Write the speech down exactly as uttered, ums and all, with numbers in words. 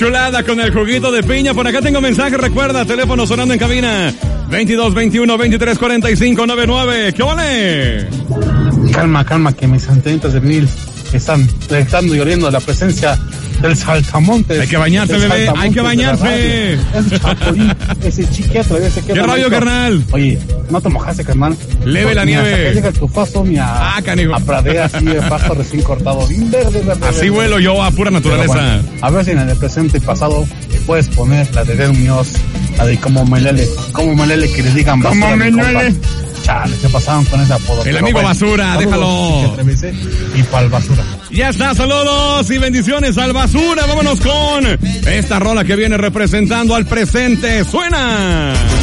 chulada con el juguito de piña. Por acá tengo mensaje, recuerda, teléfono sonando en cabina. veintidós, veintiuno, veintitrés, cuarenta y cinco, noventa y nueve. ¿Qué vale? Calma, calma, que mis sentimientos de vinil están detectando y oliendo la presencia del saltamontes. Hay que bañarse, bebé, hay que bañarse. Ese chapulín, ese chiquito, ese que... ¿Qué rollo, carnal? Oye, ¿no te mojaste, carnal? Leve la nieve. Hasta que llega el tufazo, ni a, ah, canijo. a pradea así de pasto recién cortado, bien verde, verde. Así verde. vuelo yo a pura naturaleza. Bueno, a ver si en el presente y pasado puedes poner la de Del Muñoz, la de como Melele, como Melele, que les digan basura. Como Melele. Chale, se pasaron con ese apodo. El amigo bueno, basura, déjalo. Y pa'l basura. Ya está, saludos y bendiciones al basura. Vámonos con esta rola que viene representando al presente. ¡Suena!